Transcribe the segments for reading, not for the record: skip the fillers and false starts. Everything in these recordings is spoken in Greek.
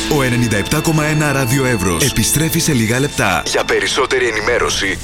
Ο 97,1 Ράδιο Εύρος επιστρέφει σε λίγα λεπτά. Για περισσότερη ενημέρωση,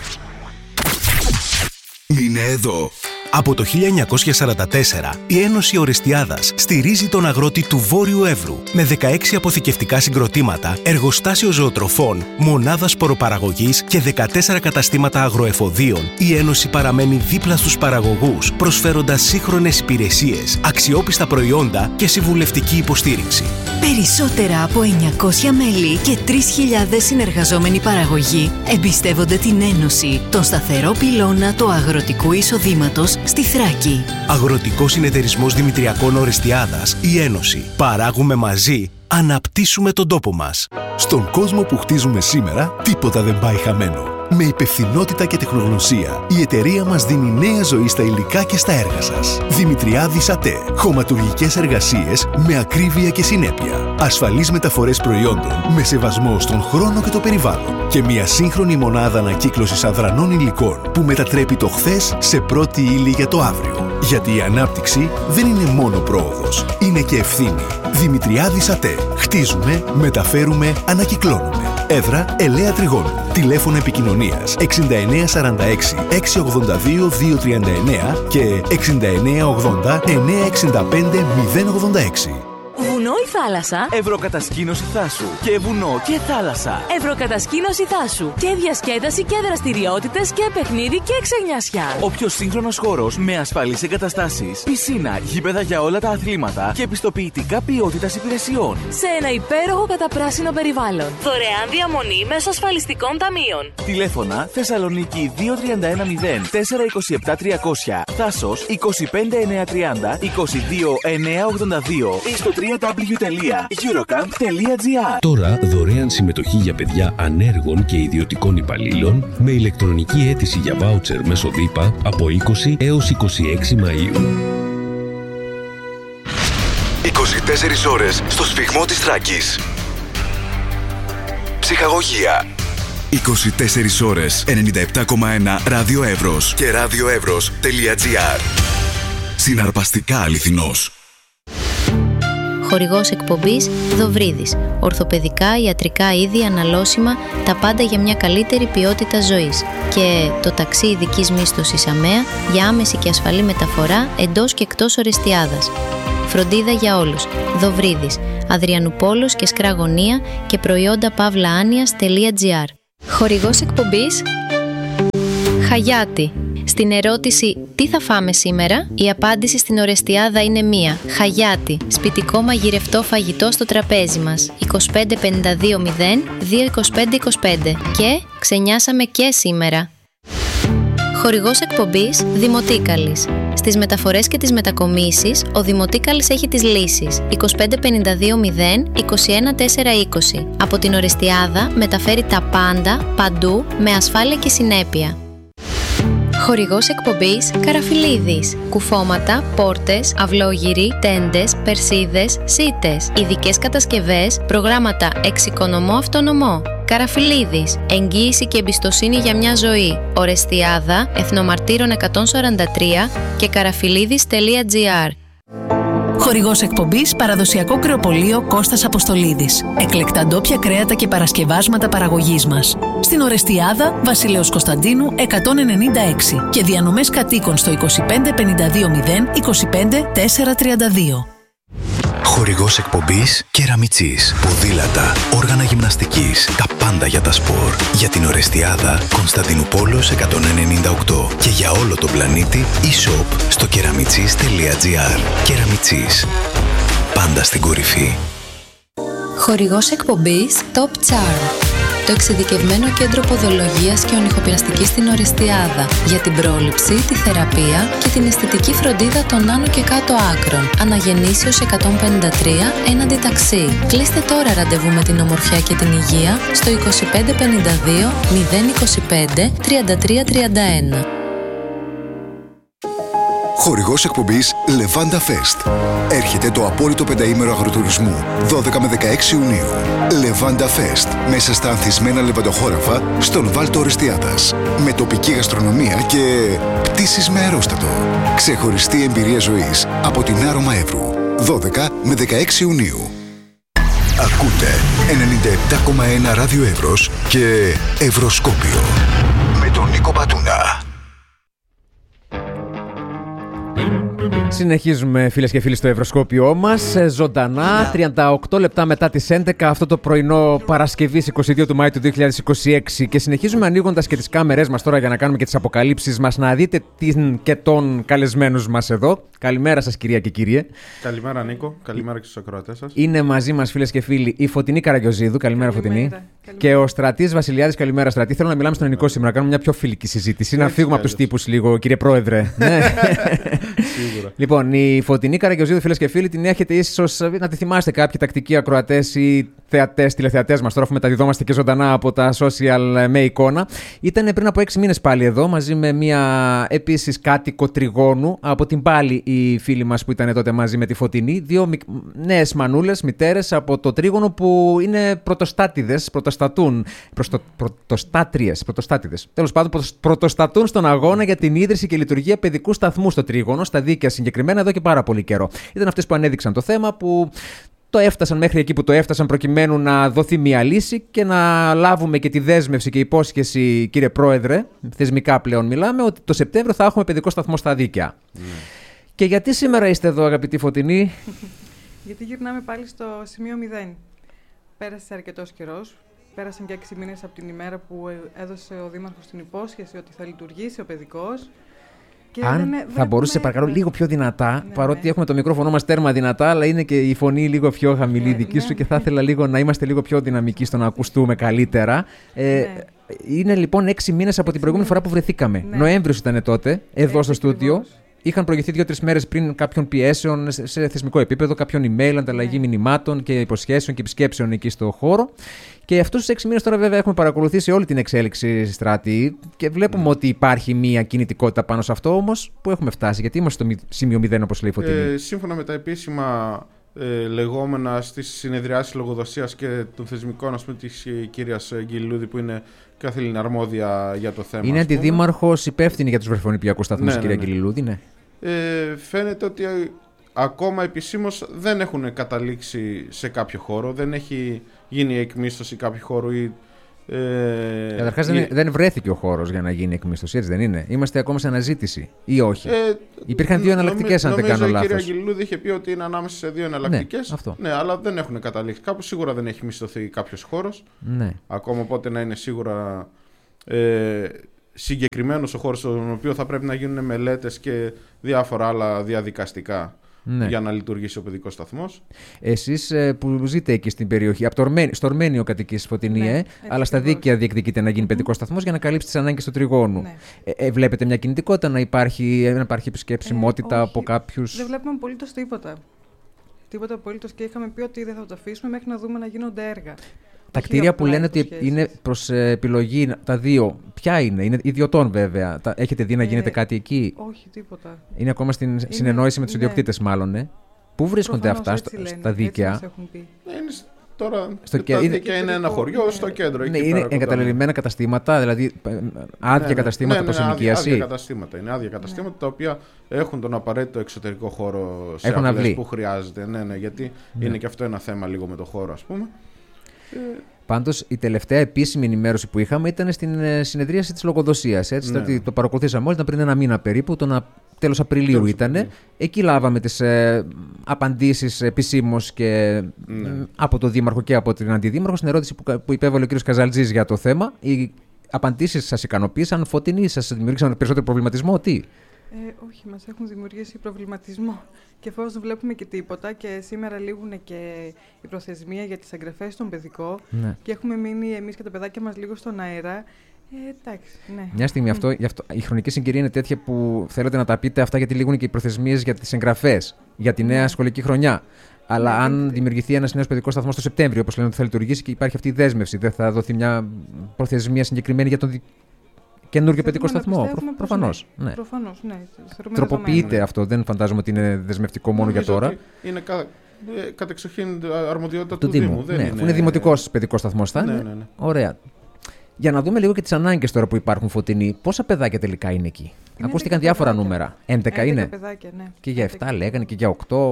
είναι εδώ. Από το 1944, η Ένωση Ορεστιάδας στηρίζει τον αγρότη του Βόρειου Εύρου με 16 αποθηκευτικά συγκροτήματα, εργοστάσιο ζωοτροφών, μονάδα σποροπαραγωγής και 14 καταστήματα αγροεφοδίων. Η Ένωση παραμένει δίπλα στους παραγωγούς, προσφέροντας σύγχρονες υπηρεσίες, αξιόπιστα προϊόντα και συμβουλευτική υποστήριξη. Περισσότερα από 900 μέλη και 3.000 συνεργαζόμενοι παραγωγοί εμπιστεύονται την Ένωση, τον σταθερό πυλώνα του αγροτικού εισοδήματος στη Θράκη. Αγροτικός Συνεταιρισμός Δημητριακών Ορεστιάδας, η Ένωση. Παράγουμε μαζί, αναπτύσσουμε τον τόπο μας. Στον κόσμο που χτίζουμε σήμερα, τίποτα δεν πάει χαμένο. Με υπευθυνότητα και τεχνογνωσία, η εταιρεία μας δίνει νέα ζωή στα υλικά και στα έργα σας. Δημητριάδης ΑΤΕ. Χωματουργικές εργασίες με ακρίβεια και συνέπεια. Ασφαλείς μεταφορές προϊόντων με σεβασμό στον χρόνο και το περιβάλλον. Και μια σύγχρονη μονάδα ανακύκλωσης αδρανών υλικών που μετατρέπει το χθες σε πρώτη ύλη για το αύριο. Γιατί η ανάπτυξη δεν είναι μόνο πρόοδος, είναι και ευθύνη. Δημητριάδης ΑΤΕ. Χτίζουμε, μεταφέρουμε, ανακυκλώνουμε. Έδρα Ελαία Τριγώνου. Τηλέφωνο επικοινωνίας 6946 682 239 και 6980 965 086. Βουνό ή θάλασσα? Ευρωκατασκήνωση Θάσου. Και βουνό και θάλασσα. Ευρωκατασκήνωση Θάσου. Και διασκέδαση και δραστηριότητες και παιχνίδι και ξενιασιά. Ο πιο σύγχρονος χώρος με ασφαλείς εγκαταστάσεις, πισίνα, γήπεδα για όλα τα αθλήματα και επιστοποιητικά ποιότητας υπηρεσιών. Σε ένα υπέροχο καταπράσινο περιβάλλον. Δωρεάν διαμονή μέσω ασφαλιστικών ταμείων. Τηλέφωνα Θεσσαλονίκη 2310 427 300. Θάσος 25930 22982 ή στο www.eurocamp.gr. Τώρα δωρεάν συμμετοχή για παιδιά ανέργων και ιδιωτικών υπαλλήλων με ηλεκτρονική αίτηση για βάουτσερ μέσω ΔΥΠΑ από 20 έως 26 Μαΐου. 24 ώρες στο σφιγμό της Θράκης. Ψυχαγωγία. 24 ώρες 97,1 Ράδιο Εύρος και radioevros.gr. Συναρπαστικά αληθινός. Χορηγός εκπομπής Δοβρίδης. Ορθοπαιδικά, ιατρικά είδη, αναλώσιμα, τα πάντα για μια καλύτερη ποιότητα ζωής. Και το ταξί ειδικής μίσθωσης ΑΜΕΑ για άμεση και ασφαλή μεταφορά εντός και εκτός Ορεστιάδας. Φροντίδα για όλους. Δοβρίδης. Αδριανουπόλος και Σκραγωνία και προϊόντα pavlaanias.gr. Χορηγός εκπομπής Χαγιάτη. Στην ερώτηση «Τι θα φάμε σήμερα?» η απάντηση στην Ορεστιάδα είναι μία. Χαγιάτη. Σπιτικό μαγειρευτό φαγητό στο τραπέζι μας. 2552 0 22525. Και ξενιάσαμε και σήμερα. Χορηγός εκπομπής Δημοτίκαλης. Στις μεταφορές και τις μετακομίσεις, ο Δημοτίκαλης έχει τις λύσεις. 2552 0 21 420. Από την Ορεστιάδα μεταφέρει τα πάντα, παντού, με ασφάλεια και συνέπεια. Χορηγός εκπομπής Καραφιλίδης. Κουφώματα, πόρτες, αυλόγυροι, τέντες, περσίδες, σίτες. Ειδικές κατασκευές, προγράμματα εξοικονομώ αυτονομώ. Καραφιλίδης. Εγγύηση και εμπιστοσύνη για μια ζωή. Ορεστιάδα, Εθνομαρτύρων 143 και καραφιλίδης.gr. Χορηγός εκπομπής Παραδοσιακό Κρεοπωλείο Κώστας Αποστολίδης. Εκλεκτά ντόπια κρέατα και παρασκευάσματα παραγωγής μας. Στην Ορεστιάδα, Βασιλέως Κωνσταντίνου 196 και διανομές κατοίκων στο 2552 0 25 432. Χορηγός εκπομπής Κεραμιτσής. Ποδήλατα, όργανα γυμναστικής, τα πάντα για τα σπορ. Για την Ορεστιάδα, Κωνσταντινούπολος 198 και για όλο τον πλανήτη e-shop στο keramichis.gr. Κεραμιτσής. Πάντα στην κορυφή. Χορηγός εκπομπής Top Charm. Το εξειδικευμένο κέντρο ποδολογίας και ονυχοπλαστικής στην Ορεστιάδα για την πρόληψη, τη θεραπεία και την αισθητική φροντίδα των άνω και κάτω άκρων. Αναγεννήσεως 153 έναντι ταξί. Κλείστε τώρα ραντεβού με την ομορφιά και την υγεία στο 2552 025 3331. Χορηγός εκπομπής Levanda Fest. Έρχεται το απόλυτο πενταήμερο αγροτουρισμού 12 με 16 Ιουνίου. Levanda Fest. Μέσα στα ανθισμένα λεβαντοχώραφα στον Βάλτο Ορεστιάδας. Με τοπική γαστρονομία και πτήσεις με αερόστατο. Ξεχωριστή εμπειρία ζωής από την Άρωμα Εύρου. 12 με 16 Ιουνίου. Ακούτε 97,1 Ράδιο Εύρος και Ευρωσκόπιο με τον Νίκο Πατούνα. Συνεχίζουμε, φίλες και φίλοι, στο Ευρωσκόπιό μας, ζωντανά, 38 λεπτά μετά τις 11 αυτό το πρωινό Παρασκευής 22 του Μάη του 2026, και συνεχίζουμε ανοίγοντας και τις κάμερές μας τώρα για να κάνουμε και τις αποκαλύψεις μας, να δείτε την και τον καλεσμένους μας εδώ. Καλημέρα σας, κυρία και κύριε. Καλημέρα, Νίκο. Καλημέρα και στους ακροατές σας. Είναι μαζί μας, φίλες και φίλοι, η Φωτεινή Καραγιοζίδου. Καλημέρα, Φωτεινή. Και ο Στρατής Βασιλιάδης. Καλημέρα, Στρατή. Θέλω να μιλάμε στον ελληνικό σήμερα, να κάνουμε μια πιο φιλική συζήτηση. Να φύγουμε από τους τύπους λίγο, κύριε Πρόεδρε. Σίγουρα. Λοιπόν, η Φωτεινή Καραγιοζίδου, φίλες και φίλοι, την έχετε ίσως να τη θυμάστε κάποιοι τακτικοί ακροατές ή θεατές, τηλεθεατές μας. Τώρα, αφού μεταδιδόμαστε και ζωντανά από τα social με εικόνα. Ήταν πριν από 6 μήνες πάλι εδώ, μαζί με μια επίσης κάτοικο Τριγώνου από την πάλι οι φίλοι μας που ήταν τότε μαζί με τη Φωτεινή. Δύο νέες μανούλες, μητέρες από το Τρίγωνο που είναι πρωτοστάτηδες, πρωτοστατούν. Πρωτοστάτηδες. Τέλος πάντων, πρωτοστατούν στον αγώνα για την ίδρυση και λειτουργία παιδικού σταθμού στο Τρίγωνο, στα Δίκαια συγκεκριμένα, εδώ και πάρα πολύ καιρό. Ήταν αυτές που ανέδειξαν το θέμα, που το έφτασαν μέχρι εκεί που το έφτασαν, προκειμένου να δοθεί μια λύση και να λάβουμε και τη δέσμευση και υπόσχεση, κύριε Πρόεδρε, θεσμικά πλέον μιλάμε, ότι το Σεπτέμβριο θα έχουμε παιδικό σταθμό στα Δίκαια. Και γιατί σήμερα είστε εδώ, αγαπητή Φωτεινή? Γιατί γυρνάμε πάλι στο σημείο 0. Πέρασε αρκετός καιρός. Πέρασαν και 6 μήνες από την ημέρα που έδωσε ο Δήμαρχος την υπόσχεση ότι θα λειτουργήσει ο παιδικός. Αν θα μπορούσε, παρακαλώ, λίγο πιο δυνατά, παρότι έχουμε το μικρόφωνο μας τέρμα δυνατά, αλλά είναι και η φωνή λίγο πιο χαμηλή δική σου, και θα ήθελα λίγο να είμαστε λίγο πιο δυναμικοί στο να ακουστούμε καλύτερα. Είναι λοιπόν 6 μήνες από την προηγούμενη φορά που βρεθήκαμε. Νοέμβριος ήταν τότε, εδώ στο στούντιο. Είχαν προηγηθεί 2-3 μέρες πριν κάποιων πιέσεων σε θεσμικό επίπεδο, κάποιων email, ανταλλαγή μηνυμάτων και υποσχέσεων και επισκέψεων εκεί στο χώρο. Και αυτούς τους 6 μήνες τώρα, βέβαια, έχουμε παρακολουθήσει όλη την εξέλιξη, Στράτη, και βλέπουμε ότι υπάρχει μια κινητικότητα πάνω σε αυτό, όμως που έχουμε φτάσει. Γιατί είμαστε στο σημείο 0, όπως λέει η Φωτεινή. Σύμφωνα με τα επίσημα λεγόμενα στις συνεδριάσεις λογοδοσίας και των θεσμικών, ας πούμε, της κυρίας Γκυλούδη, που είναι καθήλυνα αρμόδια για το θέμα. Είναι αντιδήμαρχος υπεύθυνη για τους βρεφονιπιακούς σταθμούς, κυρία Γκυλούδη, ναι. Φαίνεται ότι ακόμα επισήμως δεν έχουν καταλήξει σε κάποιο χώρο, δεν έχει γίνει εκμίσθωση κάποιου χώρου ή... Καταρχάς δεν βρέθηκε ο χώρος για να γίνει εκμίσθωση, έτσι δεν είναι? Είμαστε ακόμα σε αναζήτηση ή όχι? Υπήρχαν δύο εναλλακτικές, αν δεν κάνω λάθος. Η κυρία Γκυλούδη είχε πει ότι είναι ανάμεσα σε δύο εναλλακτικές. Ναι, αλλά δεν έχουν καταλήξει. Κάπου σίγουρα δεν έχει μισθωθεί κάποιος χώρος. Ναι. Ακόμα, οπότε να είναι σίγουρα συγκεκριμένος ο χώρος στον οποίο θα πρέπει να γίνουν μελέτες και διάφορα άλλα διαδικαστικά. Ναι. Για να λειτουργήσει ο παιδικός σταθμός. Εσείς που ζείτε εκεί στην περιοχή, στο Ορμένιο κατοικείς, Φωτεινή, ναι, αλλά στα Δίκαια διεκδικείτε να γίνει παιδικός σταθμός για να καλύψει τις ανάγκες του Τριγώνου. Ναι. Βλέπετε μια κινητικότητα, να υπάρχει επισκεψιμότητα από κάποιους? Δεν βλέπουμε απολύτως τίποτα. Τίποτα απολύτως, και είχαμε πει ότι δεν θα το αφήσουμε μέχρι να δούμε να γίνονται έργα. Τα κτίρια που λένε ότι είναι προς επιλογή, τα δύο, ποια είναι ιδιωτών βέβαια? Έχετε δει να γίνεται κάτι εκεί? Όχι, τίποτα. Είναι ακόμα στην συνεννόηση με τους ιδιοκτήτες, μάλλον. Πού βρίσκονται αυτά, στα Δίκαια? Τώρα τα Δίκαια είναι ένα χωριό στο κέντρο. Ναι, είναι εγκαταλελειμμένα καταστήματα, δηλαδή άδεια καταστήματα προς ενοικίαση? Άδεια καταστήματα. Είναι άδεια καταστήματα τα οποία έχουν τον απαραίτητο εξωτερικό χώρο σε αυλές που χρειάζεται. Ναι, γιατί είναι και αυτό ένα θέμα λίγο με το χώρο, ας πούμε. Πάντως, η τελευταία επίσημη ενημέρωση που είχαμε ήταν στην συνεδρίαση της λογοδοσίας. Έτσι, δηλαδή, το παρακολουθήσαμε όλοι, ήταν πριν ένα μήνα περίπου, τέλος Απριλίου ήταν. Εκεί λάβαμε τις απαντήσεις επισήμως και από τον Δήμαρχο και από την Αντιδήμαρχο στην ερώτηση που υπέβαλε ο κ. Καζαλτζής για το θέμα. Οι απαντήσεις σας ικανοποίησαν? Φωτεινή, σας δημιούργησαν περισσότερο προβληματισμό? Τι? Όχι, μας έχουν δημιουργήσει προβληματισμό. Και εφόσον δεν βλέπουμε και τίποτα, και σήμερα λήγουν και η προθεσμία για τις εγγραφές στον παιδικό, και έχουμε μείνει εμείς και τα παιδάκια μας λίγο στον αέρα. Εντάξει, ναι. Μια στιγμή, η χρονική συγκυρία είναι τέτοια που θέλετε να τα πείτε αυτά, γιατί λήγουν και οι προθεσμίες για τις εγγραφές για τη νέα σχολική χρονιά. Αλλά αν δημιουργηθεί ένας νέος παιδικός σταθμός το Σεπτέμβριο, όπως λένε ότι θα λειτουργήσει, και υπάρχει αυτή η δέσμευση, δεν θα δοθεί μια προθεσμία συγκεκριμένη για τον καινούργιο παιδικό σταθμό? Προφανώς. Ναι. Προφανώς, ναι. Τροποποιείται αυτό, δεν φαντάζομαι ότι είναι δεσμευτικό μόνο για τώρα. Είναι κατεξοχήν αρμοδιότητα του Δήμου. Είναι δημοτικός παιδικός σταθμός, θα είναι. Ναι. Ωραία. Για να δούμε λίγο και τις ανάγκες τώρα που υπάρχουν, Φωτεινή. Πόσα παιδάκια τελικά είναι εκεί? Ακούστηκαν διάφορα νούμερα. 11 είναι. Παιδάκια, ναι. Και για 7 λέγανε και για 8.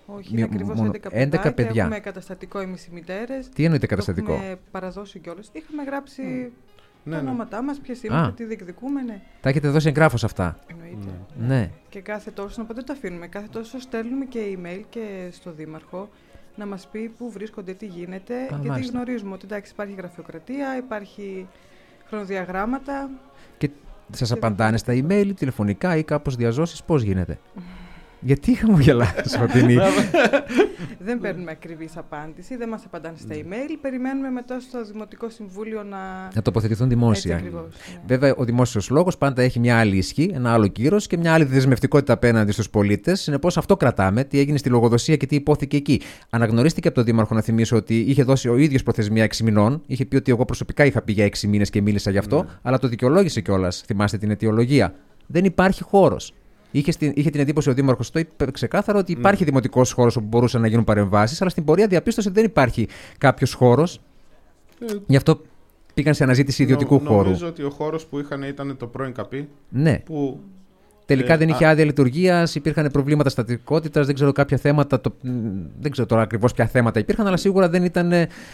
Όχι, είναι ακριβώς 11 παιδιά. Έχουμε καταστατικό εμείς οι μητέρες. Τι εννοείται καταστατικό? Έχουμε παραδώσει κιόλας. Είχαμε γράψει τα ονόματά μας, ποιες είμαστε, τι διεκδικούμε. Ναι. Τα έχετε δώσει εγγράφος αυτά? Εννοείται. Ναι. Και κάθε τόσο, να πω, δεν τα αφήνουμε. Κάθε τόσο στέλνουμε και email και στο Δήμαρχο να μας πει πού βρίσκονται, τι γίνεται. Γιατί μάλιστα. Γνωρίζουμε ότι εντάξει, υπάρχει γραφειοκρατία, υπάρχει χρονοδιαγράμματα. Και σας απαντάνε στα email, τηλεφωνικά ή κάπως διαζώσεις, πώς γίνεται? Γιατί χαμογελάς, Φωτεινή? Δεν παίρνουμε ακριβής απάντηση, δεν μας απαντάνε στα email. Περιμένουμε μετά στο Δημοτικό Συμβούλιο να τοποθετηθούν δημόσια. Ακριβώς, ναι. Βέβαια, ο δημόσιος λόγος πάντα έχει μια άλλη ισχύ, ένα άλλο κύρος και μια άλλη δεσμευτικότητα απέναντι στους πολίτες. Συνεπώς, αυτό κρατάμε. Τι έγινε στη λογοδοσία και τι υπόθηκε εκεί. Αναγνωρίστηκε από τον Δήμαρχο, να θυμίσω, ότι είχε δώσει ο ίδιος προθεσμία 6 μηνών. Είχε πει ότι εγώ προσωπικά είχα πει για 6 μήνες και μίλησα γι' αυτό, αλλά το δικαιολόγησε κιόλας. Θυμάστε την αιτιολογία? Δεν υπάρχει χώρος. Είχε την εντύπωση ο Δήμαρχος, το είπε ξεκάθαρα, ότι υπάρχει δημοτικός χώρος όπου μπορούσαν να γίνουν παρεμβάσεις, αλλά στην πορεία διαπίστωσε ότι δεν υπάρχει κάποιος χώρος. Γι' αυτό πήγαν σε αναζήτηση ιδιωτικού χώρου. Νομίζω ότι ο χώρος που είχαν ήταν το πρώην ΚΑΠΗ. Ναι. Που τελικά δεν είχε άδεια λειτουργίας, υπήρχαν προβλήματα στατικότητας, δεν ξέρω κάποια θέματα, δεν ξέρω τώρα ακριβώς ποια θέματα υπήρχαν, αλλά σίγουρα δεν ήταν.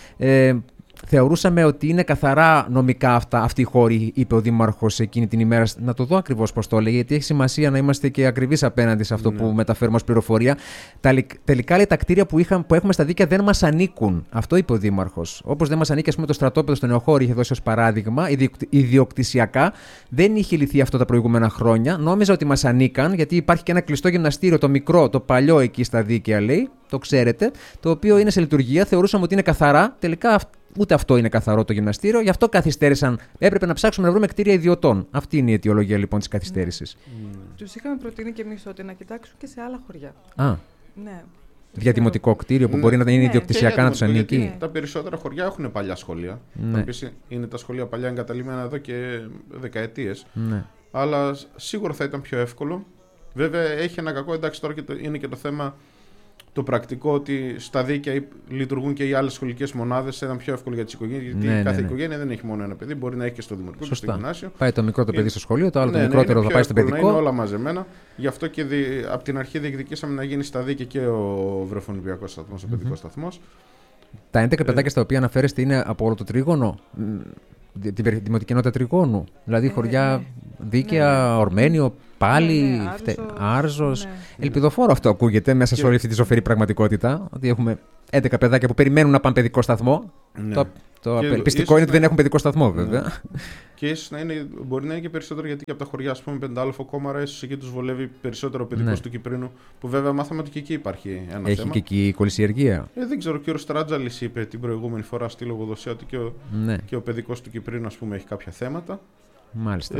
Θεωρούσαμε ότι είναι καθαρά νομικά αυτοί οι χώροι, είπε ο Δήμαρχος εκείνη την ημέρα. Να το δω ακριβώς πώς το έλεγε, γιατί έχει σημασία να είμαστε και ακριβείς απέναντι σε αυτό που μεταφέρουμε ως πληροφορία. Τελικά, λέει, τα κτίρια που έχουμε στα δίκαια δεν μας ανήκουν. Αυτό είπε ο Δήμαρχος. Όπως δεν μας ανήκει, ας πούμε, το στρατόπεδο στο Νεοχώρι, είχε δώσει ως παράδειγμα, ιδιοκτησιακά. Δεν είχε λυθεί αυτό τα προηγούμενα χρόνια. Νόμιζα ότι μας ανήκαν, γιατί υπάρχει και ένα κλειστό γυμναστήριο, το μικρό, το παλιό εκεί στα δίκαια, λέει, το ξέρετε, το οποίο είναι σε λειτουργία. Θεωρούσαμε ότι είναι καθαρά. Τελικά ούτε αυτό είναι καθαρό το γυμναστήριο, γι' αυτό καθυστέρησαν. Έπρεπε να ψάξουμε να βρούμε κτίρια ιδιωτών. Αυτή είναι η αιτιολογία λοιπόν της καθυστέρησης. Τους είχαμε προτείνει και εμείς ότι να κοιτάξουν και σε άλλα χωριά. Ναι. Διαδημοτικό κτίριο που μπορεί να είναι ιδιοκτησιακά, να τους ανήκει. Τα περισσότερα χωριά έχουν παλιά σχολεία. Ναι. Είναι τα σχολεία παλιά εγκαταλειμμένα εδώ και δεκαετίες. Ναι. Αλλά σίγουρα θα ήταν πιο εύκολο. Βέβαια έχει ένα κακό, εντάξει, τώρα είναι και το θέμα. Το πρακτικό ότι στα δίκαια λειτουργούν και οι άλλες σχολικές μονάδες, ήταν πιο εύκολο για τις οικογένειες. Γιατί κάθε οικογένεια δεν έχει μόνο ένα παιδί, μπορεί να έχει και στο δημοτικό και στο γυμνάσιο. Πάει το μικρό το παιδί στο σχολείο, το άλλο το μικρότερο θα πάει στο παιδικό. Είναι όλα μαζεμένα. Γι' αυτό και από την αρχή διεκδικήσαμε να γίνει στα δίκαια και ο βρεφονιπιακός σταθμός, ο παιδικός σταθμός. Τα 11 παιδάκια στα οποία αναφέρεστε είναι από όλο το τρίγωνο, τη δημοτική ενότητα Τριγώνου. Δηλαδή χωριά δίκαια, Ορμένιο, πάλι, Άρζος. Ελπιδοφόρο αυτό ακούγεται μέσα σε όλη αυτή τη ζωφερή πραγματικότητα. Ότι έχουμε 11 παιδάκια που περιμένουν να πάνε παιδικό σταθμό. Το απελπιστικό είναι ότι δεν έχουν παιδικό σταθμό, βέβαια. Και ίσως μπορεί να είναι και περισσότερο, γιατί και από τα χωριά, ας πούμε, Πεντάλοφο, Κόμαρα, ίσως εκεί τους βολεύει περισσότερο ο παιδικός του Κυπρίνου, που βέβαια μάθαμε ότι και εκεί υπάρχει ένα θέμα. Έχει και εκεί η κολυσιεργία. Δεν ξέρω, ο κύριος Τράτζαλης είπε την προηγούμενη φορά στη λογοδοσία ότι και ο παιδικός του Κυπρίνου, ας πούμε, έχει κάποια θέματα. Μάλιστα.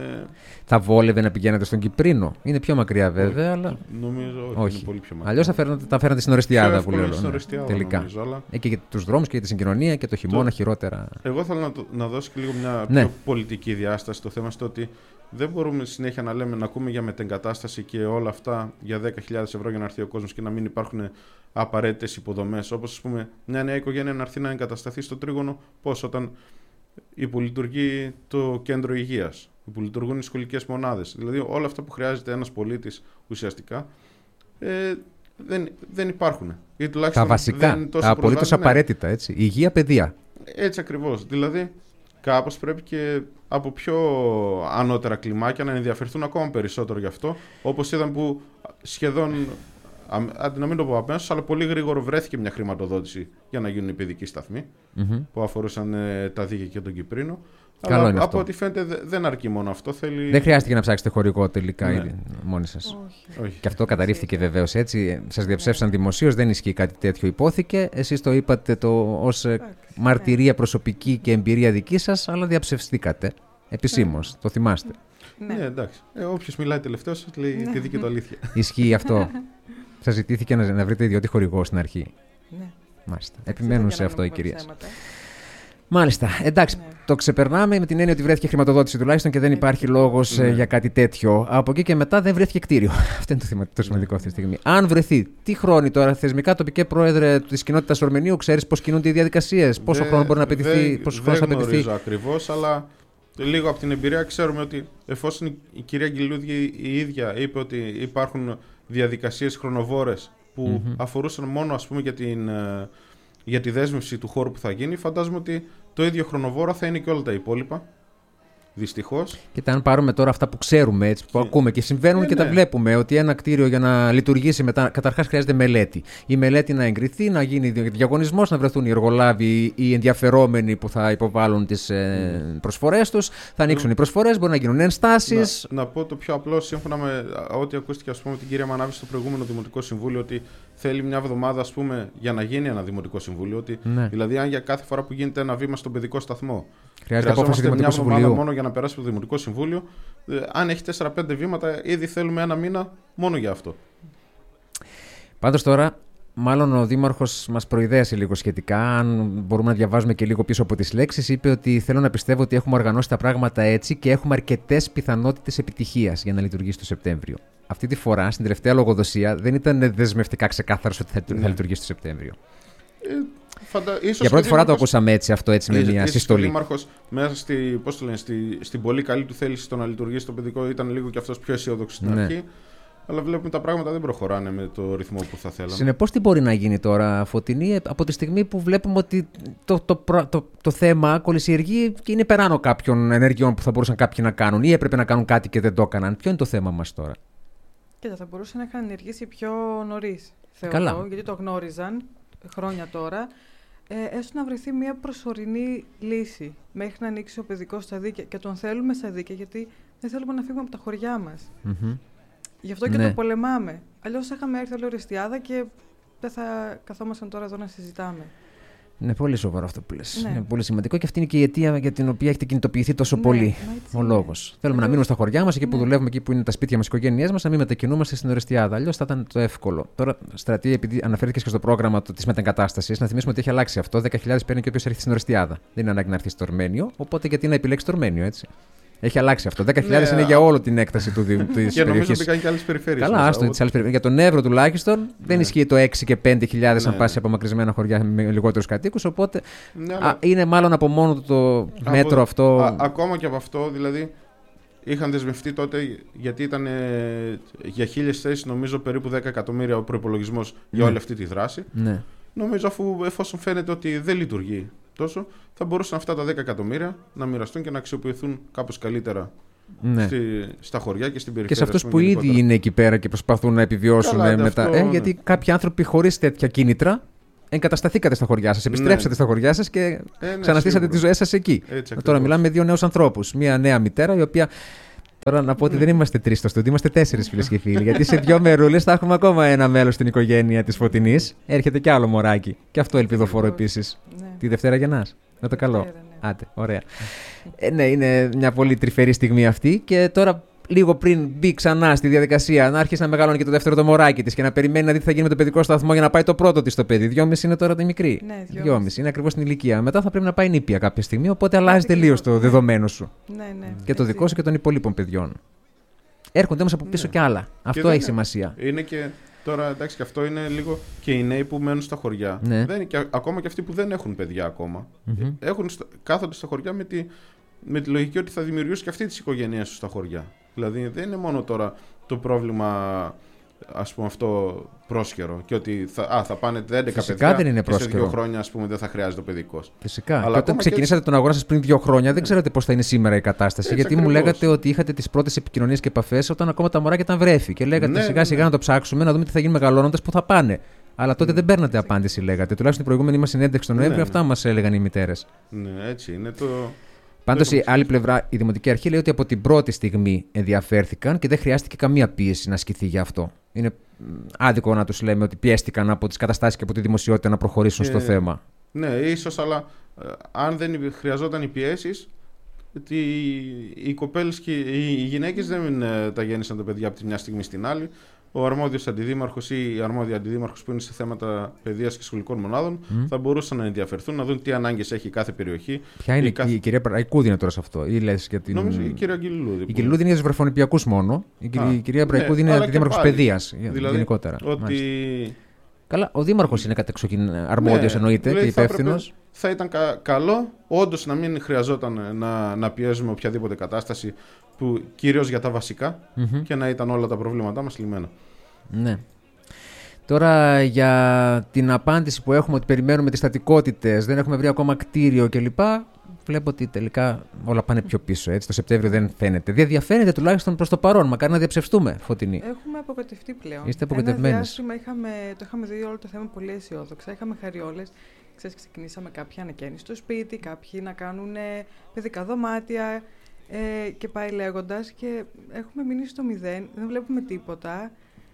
Θα βόλευε να πηγαίνετε στον Κυπρίνο. Είναι πιο μακριά βέβαια, αλλά. Νομίζω όχι. Είναι πολύ πιο μακριά. Αλλιώς τα φέρνετε στην Ορεστιάδα που λέω. Τελικά. Νομίζω, αλλά... Και για τους δρόμους και για τη συγκοινωνία και το χειμώνα χειρότερα. Εγώ θέλω να δώσω και λίγο μια πιο πολιτική διάσταση στο θέμα, στο ότι δεν μπορούμε συνέχεια να λέμε, να ακούμε για μετεγκατάσταση και όλα αυτά για 10.000 ευρώ για να έρθει ο κόσμος και να μην υπάρχουν απαραίτητες υποδομές. Όπως, ας πούμε, μια νέα οικογένεια να έρθει να εγκατασταθεί στο Τρίγωνο, πώς όταν υπολειτουργεί το κέντρο υγείας, υπολειτουργούν οι σχολικές μονάδες. Δηλαδή όλα αυτά που χρειάζεται ένας πολίτης ουσιαστικά δεν υπάρχουν. Ή τα βασικά, τα απολύτως απαραίτητα, έτσι. Υγεία, παιδεία. Έτσι ακριβώς. Δηλαδή κάπως πρέπει και από πιο ανώτερα κλιμάκια να ενδιαφερθούν ακόμα περισσότερο γι' αυτό. Όπως είδαμε που σχεδόν, να μην το πω απέναντι, αλλά πολύ γρήγορα βρέθηκε μια χρηματοδότηση για να γίνουν οι παιδικοί σταθμοί που αφορούσαν τα δίκαια και τον Κυπρίνο. Καλό αλλά από ό,τι φαίνεται δεν αρκεί μόνο αυτό. Δεν χρειάστηκε να ψάξετε χωρικό τελικά μόνοι σας. Όχι. Και αυτό καταρρίφθηκε βεβαίως έτσι. Σας διαψεύσαν δημοσίως, δεν ισχύει κάτι τέτοιο, υπόθηκε. Εσείς το είπατε ως μαρτυρία προσωπική και εμπειρία δική σας, αλλά διαψευστήκατε επισήμως. Το θυμάστε. Ναι, εντάξει. Όποιος μιλάει τελευταίος λέει τη δίκη του αλήθεια. Ισχύει αυτό. Σας ζητήθηκε να βρείτε ιδιώτη χορηγό στην αρχή. Ναι. Μάλιστα. Επιμένουν σε αυτό οι κυρίες. Μάλιστα. Εντάξει, το ξεπερνάμε με την έννοια ότι βρέθηκε χρηματοδότηση τουλάχιστον και δεν υπάρχει λόγος για κάτι τέτοιο. Από εκεί και μετά δεν βρέθηκε κτίριο. Αυτό είναι το σημαντικό αυτή τη στιγμή. Αν βρεθεί, τι χρόνοι τώρα, θεσμικά, τοπικέ πρόεδρε της κοινότητας Ορμενίου, ξέρεις πώς κινούνται οι διαδικασίες, πόσο χρόνο μπορεί να απαιτηθεί, πόσο χρόνο θα απαιτηθεί. Δεν γνωρίζω ακριβώς, αλλά λίγο από την εμπειρία ξέρουμε ότι εφόσον η κυρία Αγγελούδη η ίδια είπε ότι υπάρχουν διαδικασίες χρονοβόρες που αφορούσαν μόνο, ας πούμε, για τη δέσμευση του χώρου που θα γίνει. Φαντάζομαι ότι το ίδιο χρονοβόρα θα είναι και όλα τα υπόλοιπα. Δυστυχώς. Κοίτα, αν πάρουμε τώρα αυτά που ξέρουμε, έτσι, που ακούμε και συμβαίνουν και τα βλέπουμε, ότι ένα κτίριο για να λειτουργήσει μετά, καταρχάς χρειάζεται μελέτη. Η μελέτη να εγκριθεί, να γίνει διαγωνισμός, να βρεθούν οι εργολάβοι, οι ενδιαφερόμενοι που θα υποβάλουν τις προσφορές τους, θα ανοίξουν οι προσφορές, μπορεί να γίνουν ενστάσεις. Να πω το πιο απλό, σύμφωνα με ό,τι ακούστηκε, ας πούμε, την κυρία Μανάβη στο προηγούμενο Δημοτικό Συμβούλιο, ότι θέλει μια εβδομάδα, ας πούμε, για να γίνει ένα Δημοτικό Συμβούλιο. Ότι, δηλαδή, αν για κάθε φορά που γίνεται ένα βήμα στον παιδικό σταθμό χρειάζεται απόφαση του Δημοτικού Συμβουλίου. Μόνο για να περάσει από το Δημοτικό Συμβούλιο, αν έχει 4-5 βήματα, ήδη θέλουμε ένα μήνα μόνο για αυτό. Πάντως τώρα, μάλλον ο Δήμαρχος μας προειδέασε λίγο σχετικά. Αν μπορούμε να διαβάζουμε και λίγο πίσω από τις λέξεις, είπε ότι θέλω να πιστεύω ότι έχουμε οργανώσει τα πράγματα έτσι και έχουμε αρκετές πιθανότητες επιτυχίας για να λειτουργήσει το Σεπτέμβριο. Αυτή τη φορά, στην τελευταία λογοδοσία, δεν ήταν δεσμευτικά ξεκάθαρος ότι θα λειτουργήσει το Σεπτέμβριο. Για πρώτη φορά το ακούσαμε έτσι αυτό, έτσι με μια συστολή. Ο Δήμαρχος μέσα στην πολύ καλή του θέληση στο να λειτουργήσει το παιδικό ήταν λίγο και αυτός πιο αισιόδοξος στην αρχή. Αλλά βλέπουμε τα πράγματα δεν προχωράνε με το ρυθμό που θα θέλαμε. Συνεπώς, τι μπορεί να γίνει τώρα, Φωτεινή, από τη στιγμή που βλέπουμε ότι το θέμα κολυσιεργεί και είναι περάνω κάποιων ενεργειών που θα μπορούσαν κάποιοι να κάνουν ή έπρεπε να κάνουν κάτι και δεν το έκαναν. Ποιο είναι το θέμα μας τώρα? Κοίτα, θα μπορούσε να είχαν ενεργήσει πιο νωρίς, θεωρώ, γιατί το γνώριζαν χρόνια τώρα. Έστω να βρεθεί μια προσωρινή λύση μέχρι να ανοίξει ο παιδικός στα δίκαια. Και τον θέλουμε στα δίκαια, γιατί δεν θέλουμε να φύγουμε από τα χωριά μας. Γι' αυτό και το πολεμάμε. Αλλιώς θα είχαμε έρθει όλη Ορεστιάδα και δεν θα καθόμασταν τώρα εδώ να συζητάμε. Είναι πολύ σοβαρό αυτό που λες. Είναι πολύ σημαντικό και αυτή είναι και η αιτία για την οποία έχετε κινητοποιηθεί τόσο πολύ ο λόγος. Θέλουμε να μείνουμε στα χωριά μας, εκεί που δουλεύουμε, εκεί που είναι τα σπίτια μας, οι οικογένειές μας, να μην μετακινούμαστε στην Ορεστιάδα. Αλλιώς θα ήταν το εύκολο. Τώρα, Στρατή, επειδή αναφέρθηκες και στο πρόγραμμα της μετεγκατάστασης, να θυμίσουμε ότι έχει αλλάξει αυτό. 10.000 παίρνει και όποιος έρθει στην Ορεστιάδα. Δεν είναι ανάγκη να έρθει στο Ορμένιο, οπότε γιατί να επιλέξει το Ορμένιο, έτσι. Έχει αλλάξει αυτό. 10.000 είναι για όλη την έκταση της περιοχής. Και νομίζω ότι κάνει και άλλες περιφέρειες. Καλά, άστο, για τον Εύρο τουλάχιστον δεν ισχύει το 6 και 5.000 αν πας σε απομακρυσμένα χωριά με λιγότερους κατοίκους. Οπότε είναι μάλλον από μόνο το μέτρο αυτό. Ακόμα και από αυτό, δηλαδή είχαν δεσμευτεί τότε, γιατί ήταν για 1.000 θέσεις, νομίζω περίπου 10 εκατομμύρια ο προϋπολογισμός για όλη αυτή τη δράση. Νομίζω, εφόσον φαίνεται ότι δεν λειτουργεί τόσο, θα μπορούσαν αυτά τα 10 εκατομμύρια να μοιραστούν και να αξιοποιηθούν κάπως καλύτερα στα χωριά και στην περιφέρεια. Και σε αυτούς που ήδη είναι εκεί πέρα και προσπαθούν να επιβιώσουν μετά. Γιατί κάποιοι άνθρωποι χωρίς τέτοια κίνητρα εγκατασταθήκατε στα χωριά σας, επιστρέψατε στα χωριά σας και ξαναστήσατε τις ζωές σας εκεί. Τώρα μιλάμε με δύο νέους ανθρώπους. Μία νέα μητέρα, η οποία. Τώρα να πω ότι δεν είμαστε 3 στο στούντιο, είμαστε 4 φίλες και φίλοι. Γιατί σε 2 μερούλες θα έχουμε ακόμα ένα μέλος στην οικογένεια της Φωτεινής. Έρχεται κι άλλο μωράκι. Και αυτό ελπιδοφόρο επίσης. Τη Δευτέρα γεννάς. Να το καλό. Άντε, ωραία. Ναι, είναι μια πολύ τρυφερή στιγμή αυτή. Και τώρα, λίγο πριν μπει ξανά στη διαδικασία να άρχισε να μεγαλώνει και το δεύτερο το μωράκι της και να περιμένει να δει τι θα γίνει με το παιδικό σταθμό για να πάει το πρώτο της το παιδί. 2,5 είναι τώρα τη μικρή. 2,5 είναι ακριβώς την ηλικία. Μετά θα πρέπει να πάει νήπια κάποια στιγμή. Οπότε αλλάζει τελείως το δεδομένο σου. Και το δικό σου και των υπολείπων παιδιών. Έρχονται όμως από πίσω κι άλλα. Αυτό έχει σημασία. Είναι και. Τώρα εντάξει, και αυτό είναι λίγο και οι νέοι που μένουν στα χωριά. Δεν είναι και, ακόμα και αυτοί που δεν έχουν παιδιά ακόμα. Κάθονται στα χωριά με τη λογική ότι θα δημιουργήσουν και αυτή τις οικογένειές τους στα χωριά. Δηλαδή δεν είναι μόνο τώρα το πρόβλημα, ας πούμε, αυτό πρόσχερο και ότι θα πάνε 11 παιδιά δεν είναι και σε 2 χρόνια, ας πούμε, δεν θα χρειάζεται ο παιδικός. Φυσικά. Αλλά όταν ξεκινήσατε τον αγώνα σας πριν 2 χρόνια, δεν ξέρατε πώς θα είναι σήμερα η κατάσταση. Γιατί μου λέγατε ότι είχατε τις πρώτες επικοινωνίες και επαφές όταν ακόμα τα μωράκια ήταν βρέφη. Και λέγατε σιγά σιγά να το ψάξουμε, να δούμε τι θα γίνει μεγαλώνοντας, που θα πάνε. Αλλά τότε δεν παίρνατε απάντηση, λέγατε. Τουλάχιστον την προηγούμενη μας συνέντευξη τον Νοέμβριο, αυτά μας έλεγαν οι μητέρες. Ναι, έτσι είναι το. Πάντως, η άλλη πλευρά, η Δημοτική Αρχή λέει ότι από την πρώτη στιγμή ενδιαφέρθηκαν και δεν χρειάστηκε καμία πίεση να ασκηθεί γι' αυτό. Είναι άδικο να τους λέμε ότι πιέστηκαν από τις καταστάσεις και από τη δημοσιότητα να προχωρήσουν στο θέμα. Ναι, ίσως, αλλά αν δεν χρειαζόταν οι πιέσεις, οι κοπέλες και οι γυναίκες δεν τα γέννησαν τα παιδιά από τη μια στιγμή στην άλλη. Ο αρμόδιος αντιδήμαρχος ή η αρμόδια αντιδήμαρχος που είναι σε θέματα παιδείας και σχολικών μονάδων θα μπορούσαν να ενδιαφερθούν, να δουν τι ανάγκες έχει κάθε περιοχή. Ποια είναι η κυρία Μπραϊκούδη είναι τώρα σε αυτό, ή λες για την. Νομίζω η κυρία Αγγελούδη. Η Αγγελούδη είναι για τους βρεφονιπιακούς μόνο. Η κυρία Μπραϊκούδη είναι αντιδήμαρχος παιδείας γενικότερα. Καλά, ο δήμαρχος είναι κατεξοχήν αρμόδιος, εννοείται, και υπεύθυνος. Θα ήταν καλό όντως να μην χρειαζόταν να πιέζουμε οποιαδήποτε κατάσταση, που κυρίως για τα βασικά, και να ήταν όλα τα προβλήματά μας λυμμένα. Ναι. Τώρα για την απάντηση που έχουμε ότι περιμένουμε τις στατικότητες, δεν έχουμε βρει ακόμα κτίριο κλπ. Βλέπω ότι τελικά όλα πάνε πιο πίσω. Έτσι. Το Σεπτέμβριο δεν φαίνεται. Διαφαίνεται τουλάχιστον προς το παρόν. Μακάρι να διαψευστούμε, Φωτεινή. Έχουμε απογοητευτεί πλέον. Είστε απογοητευμένες. Ένα διάστημα το είχαμε δει όλο το θέμα πολύ αισιόδοξα. Είχαμε χαριόλες. Ξεκινήσαμε κάποιοι ανακαίνιση στο σπίτι, κάποιοι να κάνουν παιδικά δωμάτια και πάει λέγοντας. Και έχουμε μείνει στο 0. Δεν βλέπουμε τίποτα.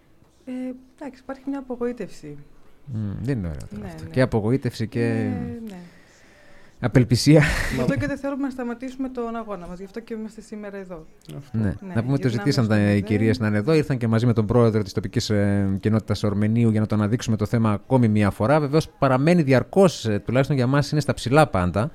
Εντάξει, υπάρχει μια απογοήτευση. Δεν είναι ωραίο αυτό. Ναι. Και απογοήτευση και ναι. Απελπισία. Γι' αυτό και δεν θέλουμε να σταματήσουμε τον αγώνα μας. Γι' αυτό και είμαστε σήμερα εδώ. Ναι. Να πούμε ότι το ζητήσαν οι κυρίες να είναι εδώ. Ήρθαν και μαζί με τον πρόεδρο της τοπικής κοινότητας Ορμενίου για να το αναδείξουμε το θέμα ακόμη μία φορά. Βεβαίως παραμένει διαρκώς, τουλάχιστον για μας είναι στα ψηλά πάντα.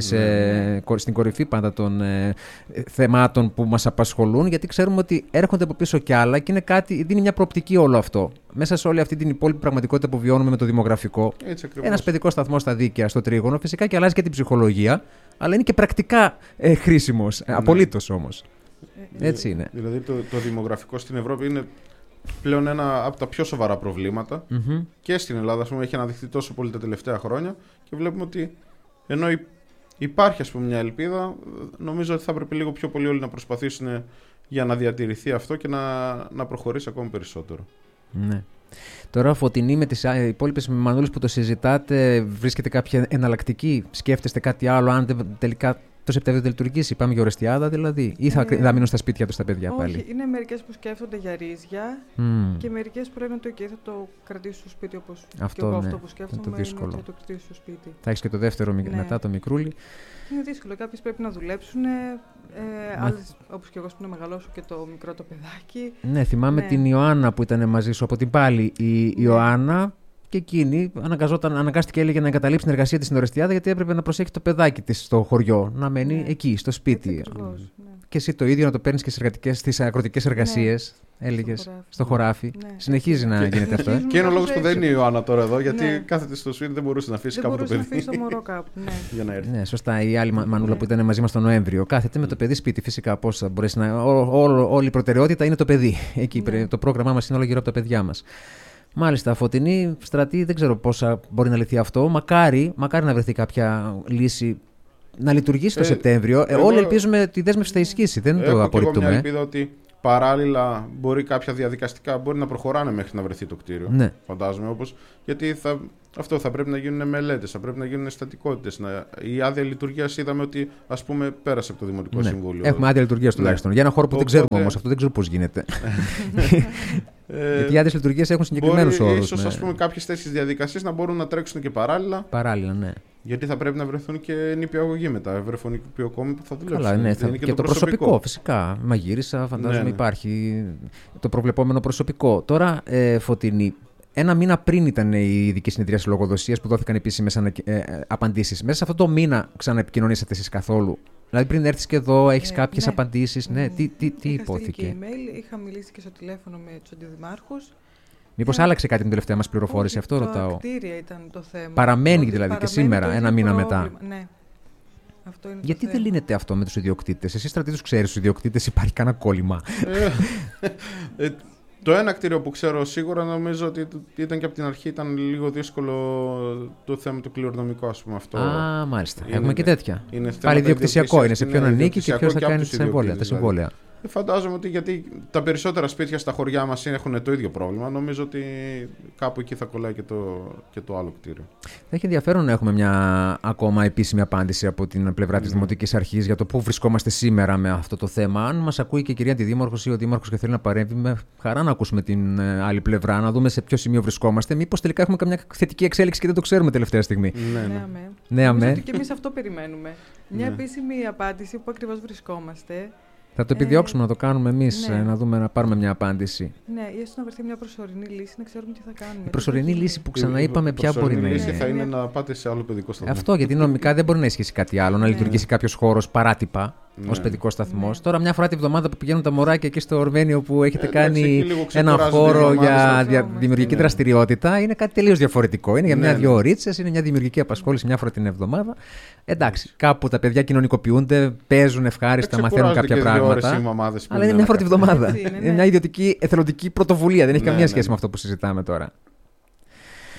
Στην κορυφή πάντα των θεμάτων που μας απασχολούν, γιατί ξέρουμε ότι έρχονται από πίσω κι άλλα και δίνει μια προοπτική όλο αυτό. Μέσα σε όλη αυτή την υπόλοιπη πραγματικότητα που βιώνουμε με το δημογραφικό, ένας παιδικός σταθμός στα δίκαια, στο τρίγωνο, φυσικά και αλλάζει και την ψυχολογία, αλλά είναι και πρακτικά χρήσιμος, απολύτως όμως. Έτσι είναι. Δηλαδή το δημογραφικό στην Ευρώπη είναι πλέον ένα από τα πιο σοβαρά προβλήματα και στην Ελλάδα, έχει αναδειχθεί τόσο πολύ τα τελευταία χρόνια και βλέπουμε ότι ενώ υπάρχει, ας πούμε, μια ελπίδα, νομίζω ότι θα πρέπει λίγο πιο πολύ όλοι να προσπαθήσουν για να διατηρηθεί αυτό και να προχωρήσει ακόμη περισσότερο. Ναι. Τώρα, Φωτεινή, με τις υπόλοιπες μανούλες που το συζητάτε, βρίσκεται κάποια εναλλακτική, σκέφτεστε κάτι άλλο, αν τελικά το Σεπτέμβριο δεν λειτουργήσει, πάμε για Ορεστιάδα δηλαδή, ή θα μείνουν στα σπίτια τους τα παιδιά πάλι? Όχι, είναι μερικές που σκέφτονται για ρύζια και μερικές που λένε ότι θα το κρατήσω στο σπίτι όπως αυτό, και εγώ ναι, αυτό που σκέφτομαι είναι το δύσκολο. Θα το κρατήσω στο σπίτι. Θα έχεις και το δεύτερο μετά, το μικρούλι. Είναι δύσκολο, κάποιες πρέπει να δουλέψουν, άλλες όπως και εγώ που να μεγαλώσω και το μικρό το παιδάκι. Ναι, θυμάμαι την Ιωάννα που ήταν μαζί σου από την πάλι. Η Ιωάννα και εκείνη αναγκάστηκε, έλεγε, να εγκαταλείψει την εργασία της στην Ορεστιάδα γιατί έπρεπε να προσέχει το παιδάκι της στο χωριό, να μένει εκεί, στο σπίτι. Και εσύ το ίδιο να το παίρνεις και στις αγροτικές εργασίες, έλεγες, στο χωράφι. Συνεχίζει να γίνεται αυτό. Και είναι ο λόγος που δεν είναι η Ιωάννα τώρα εδώ, γιατί κάθεται στο σπίτι, δεν μπορούσε να αφήσει κάπου το παιδί. Δεν μπορούσε να αφήσει το μωρό κάπου. Για να έρθει. Ναι, σωστά. Η άλλη μανούλα που ήταν μαζί μας τον Νοέμβριο κάθεται με το παιδί σπίτι. Φυσικά, πώς θα μπορέσει να. Όλη η προτεραιότητα είναι το παιδί. Εκεί το πρόγραμμά μας είναι όλο γύρω από τα παιδιά μας. Μάλιστα, Φωτεινή, Στρατή, δεν ξέρω πόσα μπορεί να λυθεί αυτό. Μακάρι να βρεθεί κάποια λύση να λειτουργήσει το Σεπτέμβριο. Όλοι ελπίζουμε ότι η δέσμευση θα ισχύσει. Δεν το απορρίπτουμε. Έχω μια ελπίδα ότι παράλληλα μπορεί κάποια διαδικαστικά μπορεί να προχωράνε μέχρι να βρεθεί το κτίριο. Ναι. Φαντάζομαι γιατί αυτό θα πρέπει να γίνουν μελέτες, θα πρέπει να γίνουν στατικότητες. Η άδεια λειτουργίας είδαμε ότι, ας πούμε, πέρασε από το Δημοτικό Συμβούλιο. Έχουμε άδεια λειτουργίας τουλάχιστον. Για ένα χώρο που δεν ξέρουμε όμως. Αυτό δεν ξέρω πώς γίνεται. Γιατί οι άδειες λειτουργίας έχουν συγκεκριμένους όρους. Ίσως, ας πούμε, κάποιες τέτοιες διαδικασίες να μπορούν να τρέξουν και παράλληλα. Παράλληλα, ναι. Γιατί θα πρέπει να βρεθούν και νηπιαγωγοί μετά, βρεφονιπιοκόμοι που θα δουλέψουν. Καλά, ναι, και το προσωπικό, φυσικά. Μαγείρισα, φαντάζομαι υπάρχει το προβλεπόμενο προσωπικό. Τώρα, Φωτεινή, ένα μήνα πριν ήταν η ειδική συνεδρίαση λογοδοσίας που δόθηκαν επίσημες απαντήσεις. Μέσα σε αυτό το μήνα ξαναεπικοινωνήσατε εσείς καθόλου? Δηλαδή, πριν έρθεις και εδώ, έχεις κάποιες απαντήσεις. Ναι, τι υπόθηκε? Είχα email, είχα μιλήσει και στο τηλέφωνο με τους αντιδημάρχους. Μήπως άλλαξε κάτι την τελευταία μας πληροφόρηση? Αυτό ρωτάω. Τα κτίρια ήταν το θέμα. Παραμένει δηλαδή και σήμερα, ένα μήνα μετά. Ναι. Αυτό είναι γιατί δεν λύνεται αυτό με τους ιδιοκτήτες? Εσύ, Στρατή, τους ξέρεις τους ιδιοκτήτες, υπάρχει κανένα κόλλημα? Το ένα κτίριο που ξέρω σίγουρα, νομίζω ότι ήταν και από την αρχή, ήταν λίγο δύσκολο το θέμα του κληρονομικού, ας πούμε, αυτό. Α, μάλιστα. Έχουμε και τέτοια. Πάλι ιδιοκτησιακό, είναι σε ποιον ανήκει και ποιος θα κάνει τα συμβόλαια. Φαντάζομαι ότι γιατί τα περισσότερα σπίτια στα χωριά μας έχουν το ίδιο πρόβλημα, νομίζω ότι κάπου εκεί θα κολλάει και το άλλο κτίριο. Θα έχει ενδιαφέρον να έχουμε μια ακόμα επίσημη απάντηση από την πλευρά της Δημοτικής Αρχής για το πού βρισκόμαστε σήμερα με αυτό το θέμα. Αν μας ακούει και η κυρία Αντιδήμαρχος ή ο Δήμαρχος και θέλει να παρέμβει, με χαρά να ακούσουμε την άλλη πλευρά, να δούμε σε ποιο σημείο βρισκόμαστε. Μήπως τελικά έχουμε καμιά θετική εξέλιξη και δεν το ξέρουμε τελευταία στιγμή. Ναι, αμέ. Και εμείς αυτό περιμένουμε. Μια επίσημη απάντηση που ακριβώς βρισκόμαστε. Θα το επιδιώξουμε να το κάνουμε εμείς, να δούμε, να πάρουμε μια απάντηση. Ναι, ή έστω να βρεθεί μια προσωρινή λύση, να ξέρουμε τι θα κάνουμε. Η προσωρινή λύση που ξαναείπαμε ποια μπορεί να είναι. Η λύση θα είναι να πάτε σε άλλο παιδικό σταθμό. Αυτό, γιατί νομικά δεν μπορεί να ισχύσει κάτι άλλο, να λειτουργήσει κάποιος χώρος παράτυπα ως παιδικός σταθμός. Τώρα, μια φορά τη βδομάδα που πηγαίνουν τα μωράκια εκεί στο Ορμένιο που έχετε κάνει ένα χώρο για δημιουργική δραστηριότητα, είναι κάτι τελείως διαφορετικό. Είναι για μια-δυο ωρίτσες, είναι μια δημιουργική απασχόληση μια φορά την εβδομάδα. Εντάξει, κάπου τα παιδιά κοινωνικοποιούνται, παίζουν ευχάριστα, μαθαίνουν κάποια πράγματα. Αλλά είναι μια φορά τη βδομάδα. Είναι μια ιδιωτική εθελοντική πρωτοβουλία. Δεν έχει καμία σχέση με αυτό που συζητάμε τώρα.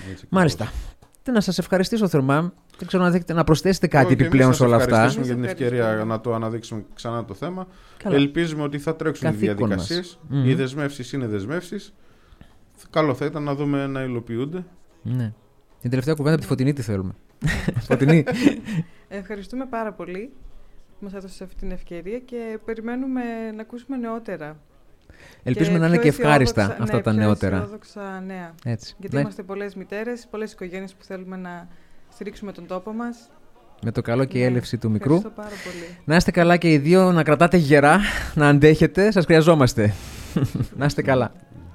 Μάλιστα. Να σας ευχαριστήσω θερμά. Δεν ξέρω αν έχετε να προσθέσετε κάτι επιπλέον σε όλα αυτά. Ευχαριστούμε για την ευκαιρία να το αναδείξουμε ξανά το θέμα. Καλά. Ελπίζουμε ότι θα τρέξουν οι διαδικασίες. Οι δεσμεύσεις είναι δεσμεύσεις. Καλό θα ήταν να δούμε να υλοποιούνται. Ναι. Την τελευταία κουβέντα από τη Φωτεινή τι θέλουμε. Φωτεινή. Ευχαριστούμε πάρα πολύ που μας έδωσε αυτή την ευκαιρία και περιμένουμε να ακούσουμε νεότερα. Ελπίζουμε να είναι και ευχάριστα αυτά τα νεότερα. Αισιόδοξα νέα. Έτσι. Γιατί είμαστε πολλές μητέρες, πολλές οικογένειες που θέλουμε να στηρίξουμε τον τόπο μας. Με το καλό και η έλευση του μικρού. Ευχαριστώ πάρα πολύ. Να είστε καλά και οι δύο, να κρατάτε γερά, να αντέχετε. Σας χρειαζόμαστε. Να είστε καλά.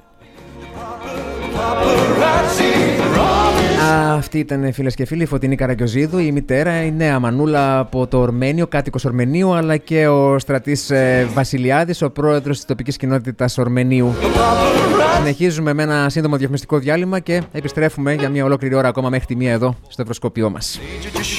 Αυτή ήταν, φίλες και φίλοι, η Φωτεινή Καραγκιοζίδου, η μητέρα, η νέα μανούλα από το Ορμένιο, κάτοικος Ορμενίου, αλλά και ο Στρατής Βασιλιάδης, ο πρόεδρος της τοπικής κοινότητας Ορμενίου. Συνεχίζουμε με ένα σύντομο διαφημιστικό διάλειμμα και επιστρέφουμε για μια ολόκληρη ώρα ακόμα μέχρι τη μία εδώ στο ευρωσκόπιό μας.